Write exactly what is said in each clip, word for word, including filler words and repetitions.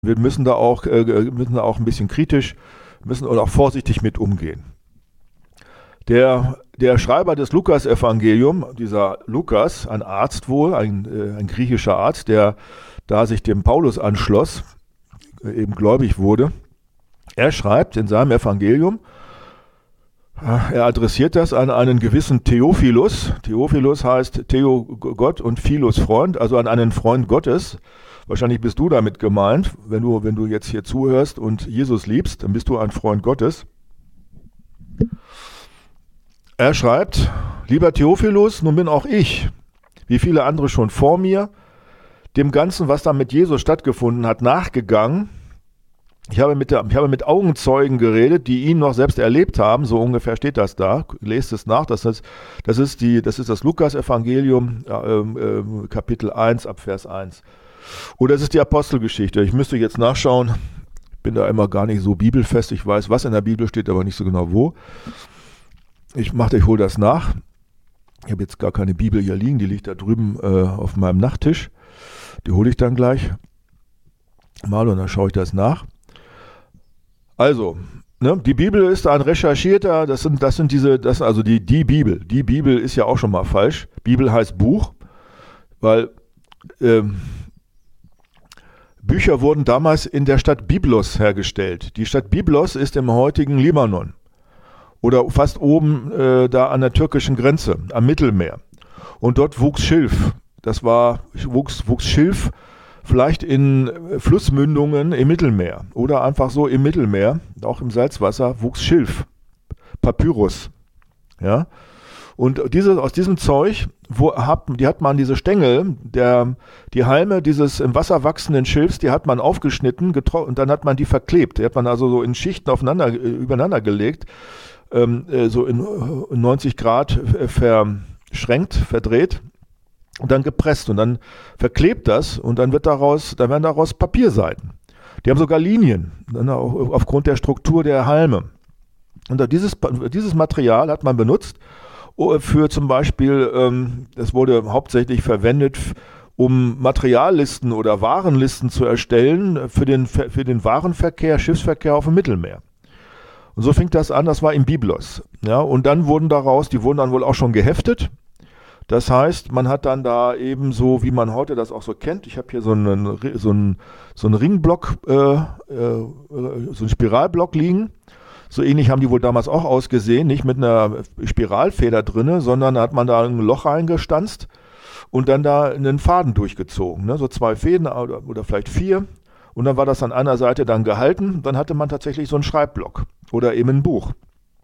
Wir müssen da auch, äh, müssen da auch ein bisschen kritisch, müssen auch vorsichtig mit umgehen. Der, der Schreiber des Lukas-Evangelium, dieser Lukas, ein Arzt wohl, ein, äh, ein griechischer Arzt, der da sich dem Paulus anschloss, äh, eben gläubig wurde, er schreibt in seinem Evangelium, äh, er adressiert das an einen gewissen Theophilus. Theophilus heißt Theo Gott und Philos Freund, also an einen Freund Gottes. Wahrscheinlich bist du damit gemeint, wenn du, wenn du jetzt hier zuhörst und Jesus liebst, dann bist du ein Freund Gottes. Er schreibt, lieber Theophilus, nun bin auch ich, wie viele andere schon vor mir, dem Ganzen, was da mit Jesus stattgefunden hat, nachgegangen. Ich habe mit, der, ich habe mit Augenzeugen geredet, die ihn noch selbst erlebt haben, so ungefähr steht das da, lest es nach, das ist das, ist die, das, ist das Lukas-Evangelium, äh, äh, Kapitel eins, ab Vers eins. Oder es ist die Apostelgeschichte. Ich müsste jetzt nachschauen. Ich bin da immer gar nicht so bibelfest. Ich weiß, was in der Bibel steht, aber nicht so genau wo. Ich mache, ich hole das nach. Ich habe jetzt gar keine Bibel hier liegen. Die liegt da drüben äh, auf meinem Nachttisch. Die hole ich dann gleich mal und dann schaue ich das nach. Also, ne, die Bibel ist ein recherchierter, das sind, das sind diese, das also die, die Bibel. Die Bibel ist ja auch schon mal falsch. Bibel heißt Buch, weil ähm, Bücher wurden damals in der Stadt Byblos hergestellt. Die Stadt Byblos ist im heutigen Libanon oder fast oben äh, da an der türkischen Grenze, am Mittelmeer. Und dort wuchs Schilf. Das war, wuchs, wuchs Schilf vielleicht in Flussmündungen im Mittelmeer oder einfach so im Mittelmeer, auch im Salzwasser, wuchs Schilf, Papyrus. Ja? Und diese, aus diesem Zeug, wo hat, die hat man diese Stängel, der, die Halme dieses im Wasser wachsenden Schilfs, die hat man aufgeschnitten getro- und dann hat man die verklebt. Die hat man also so in Schichten aufeinander, übereinander gelegt, ähm, so in neunzig Grad verschränkt, verdreht und dann gepresst und dann verklebt das und dann wird daraus, dann werden daraus Papierseiten. Die haben sogar Linien, dann auch aufgrund der Struktur der Halme. Und dieses, dieses Material hat man benutzt, für zum Beispiel, ähm, das wurde hauptsächlich verwendet, um Materiallisten oder Warenlisten zu erstellen für den, für den Warenverkehr, Schiffsverkehr auf dem Mittelmeer. Und so fing das an, das war in Byblos. Ja, und dann wurden daraus, die wurden dann wohl auch schon geheftet. Das heißt, man hat dann da eben so, wie man heute das auch so kennt, ich habe hier so einen, so einen, so einen Ringblock, äh, äh, so einen Spiralblock liegen. So ähnlich haben die wohl damals auch ausgesehen, nicht mit einer Spiralfeder drinne, sondern da hat man da ein Loch reingestanzt und dann da einen Faden durchgezogen, ne? So zwei Fäden oder, oder vielleicht vier und dann war das an einer Seite dann gehalten, dann hatte man tatsächlich so einen Schreibblock oder eben ein Buch.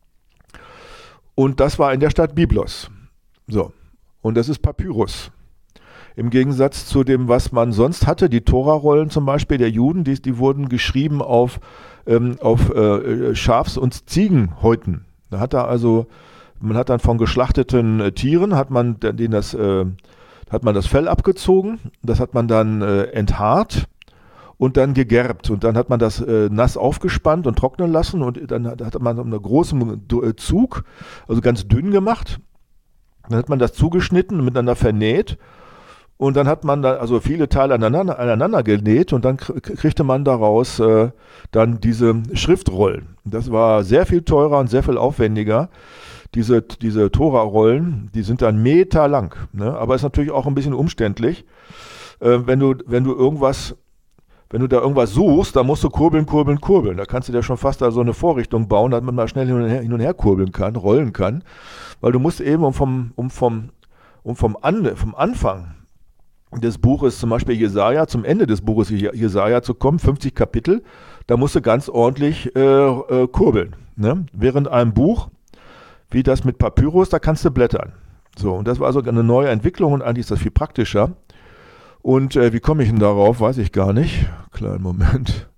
Und das war in der Stadt Byblos. So, und das ist Papyrus. Im Gegensatz zu dem, was man sonst hatte, die Tora-Rollen zum Beispiel der Juden, die, die wurden geschrieben auf, ähm, auf äh, Schafs- und Ziegenhäuten. Da hat er also, man hat dann von geschlachteten äh, Tieren, hat man, denen das, äh, hat man das Fell abgezogen, das hat man dann äh, enthaart und dann gegerbt. Und dann hat man das äh, nass aufgespannt und trocknen lassen und dann hat, hat man einen großen Zug, also ganz dünn gemacht. Dann hat man das zugeschnitten und miteinander vernäht. Und dann hat man da also viele Teile aneinander, aneinander genäht und dann kriegte man daraus äh, dann diese Schriftrollen. Das war sehr viel teurer und sehr viel aufwendiger. Diese, diese Tora-Rollen, die sind dann Meter lang, ne? Aber ist natürlich auch ein bisschen umständlich. Äh, wenn du, wenn du irgendwas, wenn du da irgendwas suchst, dann musst du kurbeln, kurbeln, kurbeln. Da kannst du dir schon fast da so eine Vorrichtung bauen, damit man mal schnell hin und her, hin und her kurbeln kann, rollen kann. Weil du musst eben um vom, um vom, um vom, An, vom Anfang des Buches, zum Beispiel Jesaja, zum Ende des Buches Jesaja zu kommen, fünfzig Kapitel, da musst du ganz ordentlich äh, äh, kurbeln. Ne? Während einem Buch, wie das mit Papyrus, da kannst du blättern. So, und das war also eine neue Entwicklung und eigentlich ist das viel praktischer. Und äh, wie komme ich denn darauf, weiß ich gar nicht. Kleinen Moment.